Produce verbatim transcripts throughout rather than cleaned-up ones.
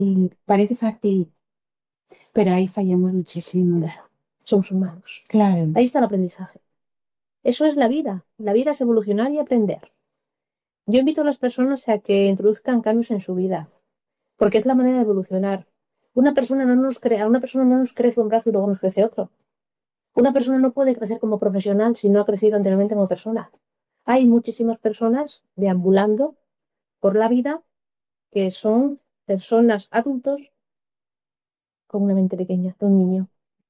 Y parece fácil, pero ahí fallamos muchísimo. Somos humanos. Claro. Ahí está el aprendizaje. Eso es la vida. La vida es evolucionar y aprender. Yo invito a las personas a que introduzcan cambios en su vida, porque es la manera de evolucionar. Una persona no nos cre- a una persona no nos crece un brazo y luego nos crece otro. Una persona no puede crecer como profesional si no ha crecido anteriormente como persona. Hay muchísimas personas deambulando por la vida que son personas adultos con una mente pequeña, de un niño.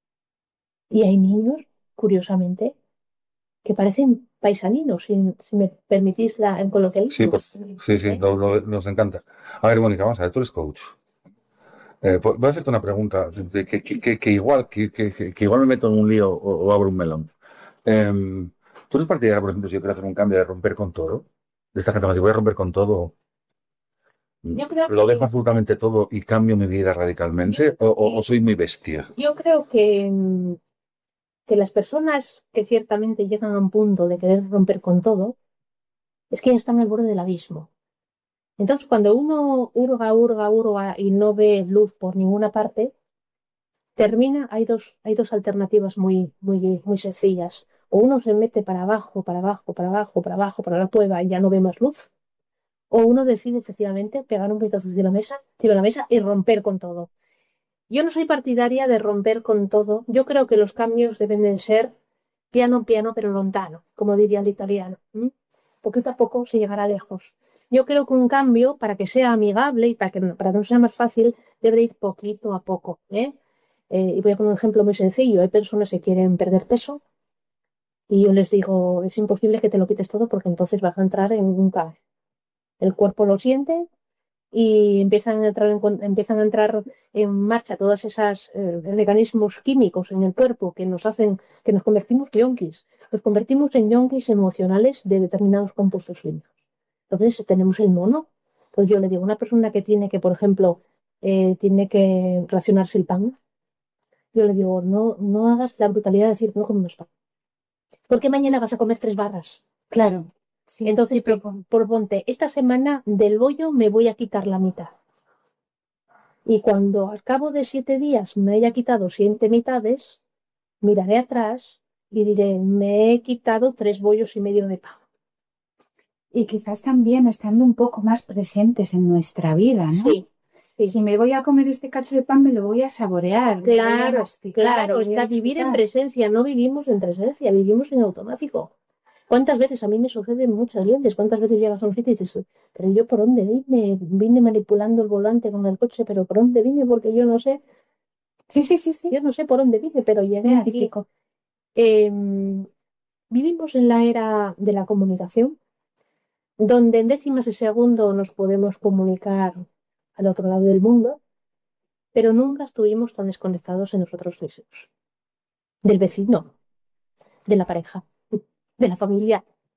Y hay niños, curiosamente, que parecen paisaninos, si, si me permitís la, el Sí, coloquialismo. pues, sí, sí, ¿Eh? lo- lo- nos encanta. A ver, Mónica, vamos a ver, tú eres coach. Eh, pues voy a hacerte una pregunta de que, que- que- que igual, que, que- que- que igual me meto en un lío o, o abro un melón. Em, ¿Tú eres partidaria, por ejemplo, si yo quiero hacer un cambio de romper con todo? De esta gente que voy a romper con todo, Yo creo ¿lo dejo que, absolutamente todo y cambio mi vida radicalmente? ¿O, o- o soy muy bestia? yo creo que, mm, que las personas que ciertamente llegan a un punto de querer romper con todo, es que ya están al borde del abismo. Entonces, cuando uno hurga, hurga, hurga y no ve luz por ninguna parte, termina, hay dos, hay dos alternativas muy, muy, muy sencillas. O uno se mete para abajo, para abajo, para abajo, para abajo, para la cueva y ya no ve más luz. O uno decide efectivamente pegar un puñetazo encima de la mesa, encima de la mesa y romper con todo. Yo no soy partidaria de romper con todo. Yo creo que los cambios deben de ser piano, piano, pero lontano, como diría el italiano. ¿M? Poquito a poco se llegará lejos. Yo creo que un cambio, para que sea amigable y para que, no- para que no sea más fácil, debe ir poquito a poco. ¿Eh? Eh, y voy a poner un ejemplo muy sencillo. Hay personas que quieren perder peso y yo les digo, es imposible que te lo quites todo porque entonces vas a entrar en un caos. El cuerpo lo siente y empiezan a entrar en, con- empiezan a entrar en marcha todos esos mecanismos químicos en el cuerpo que nos hacen que nos convertimos yonkis. Nos convertimos en yonkis emocionales de determinados compuestos químicos. Entonces tenemos el mono. Pues yo le digo, una persona que tiene que, por ejemplo, eh, tiene que racionarse el pan, yo le digo, no, no hagas la brutalidad de decir, no comemos pan. Porque mañana vas a comer tres barras. Claro, sí, Entonces, sí, pro- pero proponte, esta semana del bollo me voy a quitar la mitad. Y cuando al cabo de siete días me haya quitado siete mitades, miraré atrás y diré, me he quitado tres bollos y medio de pan. y quizás también estando un poco más presentes en nuestra vida, ¿no? Sí, sí. Si me voy a comer este cacho de pan, me lo voy a saborear, me voy a Claro, masticar, claro, lo voy a está vivir en disfrutar. presencia, no vivimos en presencia, vivimos en automático. ¿Cuántas veces a mí me sucede muchas veces? ¿Cuántas veces llegas a un sitio y dices, pero yo por dónde vine? Vine manipulando el volante con el coche, pero por dónde vine? Porque yo no sé, Sí, sí, sí, sí, yo no sé por dónde vine, pero llegué aquí. identifico. Em, vivimos en la era de la comunicación, donde en décimas de segundo nos podemos comunicar al otro lado del mundo, pero nunca estuvimos tan desconectados en nosotros mismos, del vecino, de la pareja, de la familia.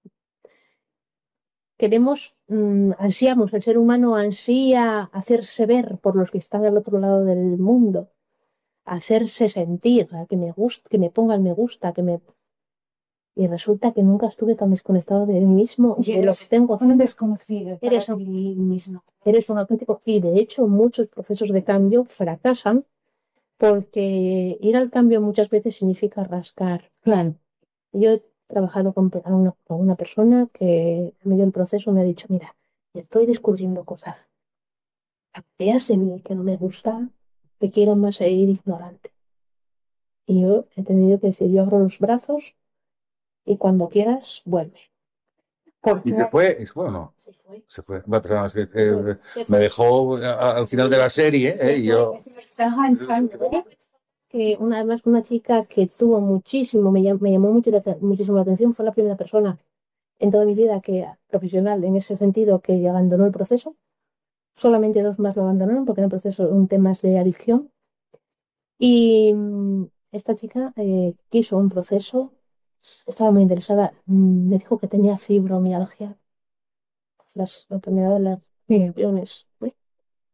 Queremos, mm, ansiamos, el ser humano ansía hacerse ver por los que están al otro lado del mundo, hacerse sentir, a que me guste, que me pongan me gusta, que me... Y resulta que nunca estuve tan desconectado de mí mismo, Y de lo que eres tengo. un desconocido para Eres un ti mismo. Eres un auténtico. Y de hecho, muchos procesos de cambio fracasan porque ir al cambio muchas veces significa rascar. Claro. Yo he trabajado con pe- a una, con una persona que a medio del proceso me ha dicho, mira, estoy descubriendo cosas. Veas en mí que no me gusta, que quiero más seguir ignorante. Y yo he tenido que decir, yo abro los brazos y cuando quieras, vuelve. ¿Y Porque se fue? ¿Y se fue o no? se fue, Se fue. Va, perdón, es que, se fue, eh, se me fue, dejó a- al final de la serie, se eh, y fue. yo... Estaba en Que una, además una chica que tuvo muchísimo, me, llam- me llamó mucho la te- muchísimo la atención, fue la primera persona en toda mi vida que, profesional en ese sentido, que abandonó el proceso. Solamente dos más lo abandonaron porque era un proceso, un tema de adicción. Y mm, esta chica eh, quiso un proceso, estaba muy interesada, mm, me dijo que tenía fibromialgia, las la enfermedad de las nerviones.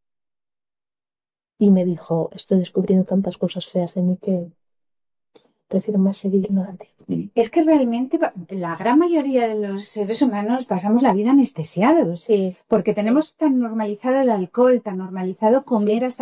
Y me dijo, estoy descubriendo tantas cosas feas de mí que prefiero más ser ignorante. Es que realmente la gran mayoría de los seres humanos pasamos la vida anestesiados, Sí. porque tenemos tan normalizado el alcohol, tan normalizado comer hasta